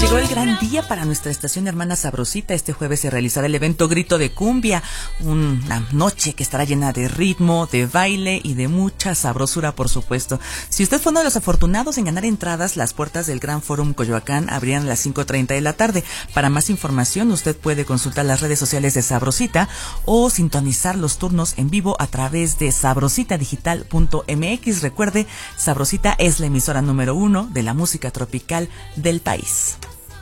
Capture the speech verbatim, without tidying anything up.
Llegó el gran día para nuestra estación hermana Sabrosita. Este jueves se realizará el evento Grito de Cumbia, una noche que estará llena de ritmo, de baile y de mucha sabrosura, por supuesto. Si usted fue uno de los afortunados en ganar entradas, las puertas del Gran Fórum Coyoacán abrirán a las cinco treinta de la tarde. Para más información, usted puede consultar las redes sociales de Sabrosita o sintonizar los turnos en vivo a través de sabrosita digital punto m x. Recuerde, Sabrosita es la emisora número uno de la música tropical del país.